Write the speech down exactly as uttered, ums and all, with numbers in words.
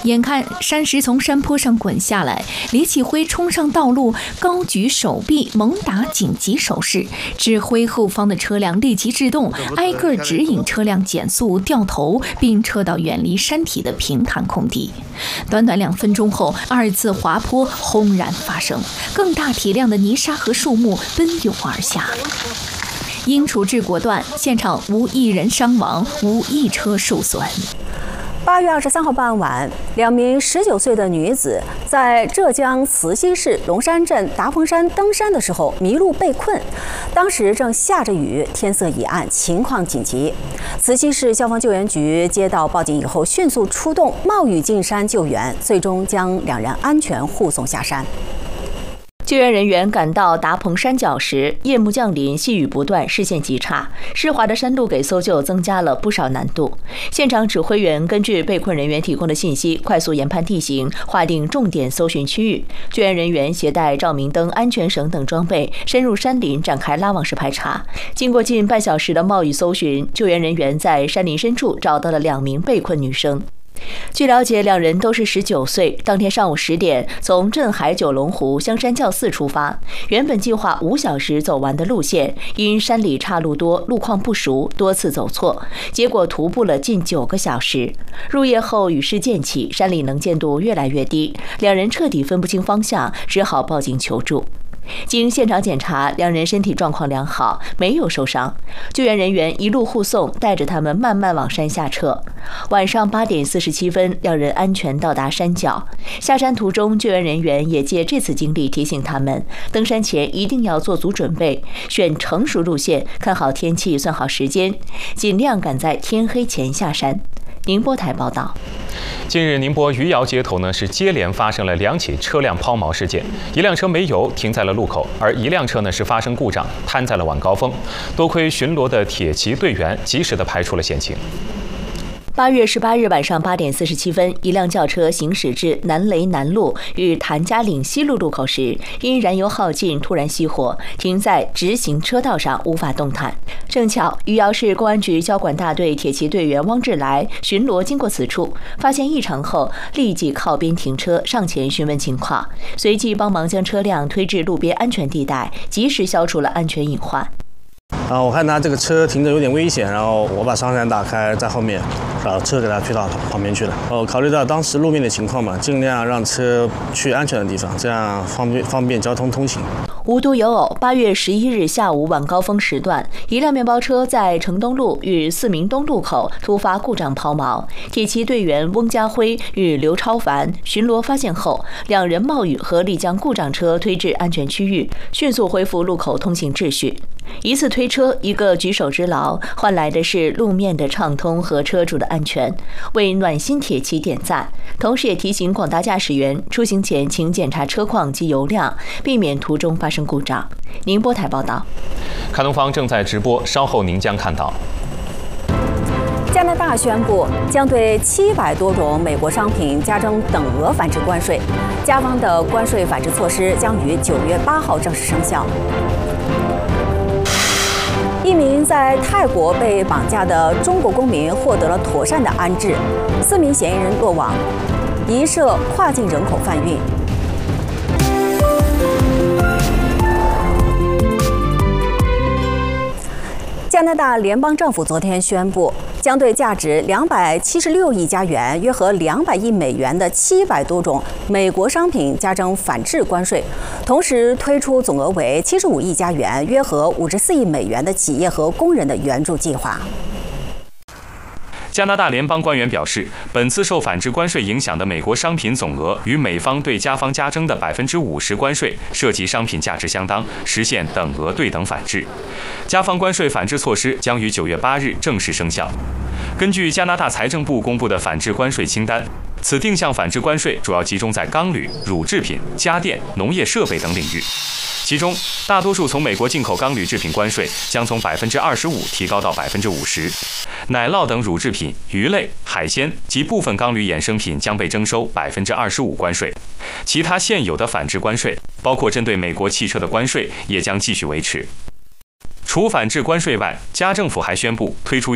眼看山石从山坡上滚下来，李启辉冲上道路，高举手臂猛打紧急手势，指挥后方的车辆立即制动，挨个指引车辆减速掉头，并撤到远离山体的平坦空地。短短两分钟后，二次滑坡轰然发生，更大体量的泥沙和树木奔涌而下。因处置果断，现场无一人伤亡，无一车受损。 八月二十三号傍晚，两名十九岁的女子在浙江慈溪市龙山镇达蓬山登山的时候迷路被困，当时正下着雨，天色已暗，情况紧急。慈溪市消防救援局接到报警以后，迅速出动，冒雨进山救援，最终将两人安全护送下山。 救援人员赶到达蓬山脚时，夜幕降临，细雨不断，视线极差，湿滑的山路给搜救增加了不少难度。现场指挥员根据被困人员提供的信息，快速研判地形，划定重点搜寻区域。救援人员携带照明灯、安全绳等装备，深入山林展开拉网式排查。经过近半小时的冒雨搜寻，救援人员在山林深处找到了两名被困女生。据了解，两人都是十九岁。当天上午十点，从镇海九龙湖香山教寺出发，原本计划五小时走完的路线，因山里岔路多，路况不熟，多次走错，结果徒步了近九个小时。入夜后雨势渐起，山里能见度越来越低，两人彻底分不清方向，只好报警求助。经现场检查，两人身体状况良好，没有受伤。救援人员一路护送，带着他们慢慢往山下撤。晚上八点四十七分，两人安全到达山脚。下山途中，救援人员也借这次经历提醒他们，登山前一定要做足准备，选成熟路线，看好天气，算好时间，尽量赶在天黑前下山。宁波台报道。 近日，宁波余姚街头呢是接连发生了两起车辆抛锚事件，一辆车没油停在了路口，而一辆车呢是发生故障瘫在了晚高峰。多亏巡逻的铁骑队员及时的排除了险情。 八月十八日晚上八点四十七分，一辆轿车行驶至南雷南路与谭家岭西路路口时，因燃油耗尽突然熄火，停在直行车道上无法动弹。正巧余姚市公安局交管大队铁骑队员汪志来巡逻经过此处，发现异常后，立即靠边停车，上前询问情况，随即帮忙将车辆推至路边安全地带，及时消除了安全隐患。 啊，我看他这个车停着有点危险，然后我把双闪打开，在后面，把车给他推到旁边去了。哦，考虑到当时路面的情况嘛，尽量让车去安全的地方，这样方便方便交通通行。 无独有偶，八月十一日下午晚高峰时段，一辆面包车在城东路与四明东路口突发故障抛锚。铁骑队员翁家辉与刘超凡巡逻发现后，两人冒雨合力将故障车推至安全区域，迅速恢复路口通行秩序。一次推车，一个举手之劳，换来的是路面的畅通和车主的安全，为暖心铁骑点赞。同时也提醒广大驾驶员，出行前请检查车况及油量，避免途中发生故障。宁波台报道。 看东方正在直播，稍后您将看到。 加拿大宣布将对七百多种美国商品加征等额反制关税，加方的关税反制措施将于九月八号正式生效。一名在泰国被绑架的中国公民获得了妥善的安置，四名嫌疑人落网，疑涉跨境人口贩运。加拿大联邦政府昨天宣布，将对价值两百七十六亿加元（约合两百亿美元）的七百多种美国商品加征反制关税，同时推出总额为七十五亿加元（约合五十四亿美元）的企业和工人的援助计划。 加拿大联邦官员表示，本次受反制关税影响的美国商品总额与美方对加方加征的百分之五十关税涉及商品价值相当，实现等额对等反制。加方关税反制措施将于九月八日正式生效。根据加拿大财政部公布的反制关税清单，此定向反制关税主要集中在钢铝、乳制品、家电、农业设备等领域。其中，大多数从美国进口钢铝制品关税将从百分之二十五提高到百分之五十，奶酪等乳制品、鱼类、海鲜及部分钢铝衍生品将被征收百分之二十五关税。其他现有的反制关税，包括针对美国汽车的关税，也将继续维持。除反制关税外，加政府还宣布推出